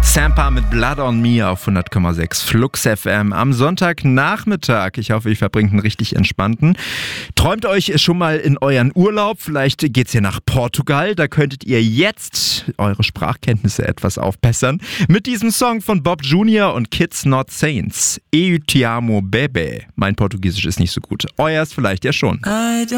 Sampa mit Blood on Me auf 100,6 Flux FM am Sonntagnachmittag. Ich hoffe, ihr verbringt einen richtig entspannten. Träumt euch schon mal in euren Urlaub. Vielleicht geht's hier nach Portugal. Da könntet ihr jetzt eure Sprachkenntnisse etwas aufbessern. Mit diesem Song von Bob Jr. und Kids Not Saints. Eu te amo, bebe. Mein Portugiesisch ist nicht so gut. Euers vielleicht ja schon.